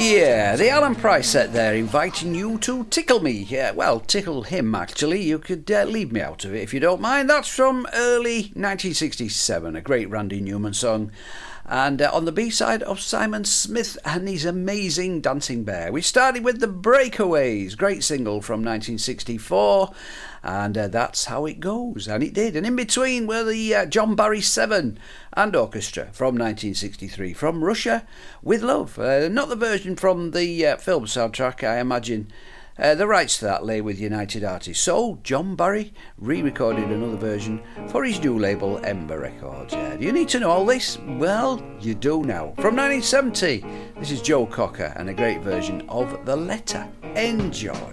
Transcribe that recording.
Yeah, the Alan Price set there inviting you to tickle me. Yeah, well, tickle him actually. You could leave me out of it if you don't mind. That's from early 1967, a great Randy Newman song. And on the B-side of Simon Smith and his amazing Dancing Bear. We started with The Breakaways, great single from 1964, and that's how it goes, and it did. And in between were the John Barry 7 and Orchestra from 1963, From Russia with Love. Not the version from the film soundtrack, I imagine. The rights to that lay with United Artists. So, John Barry re-recorded another version for his new label, Ember Records. Yeah. Do you need to know all this? Well, you do now. From 1970, this is Joe Cocker and a great version of The Letter. Enjoy.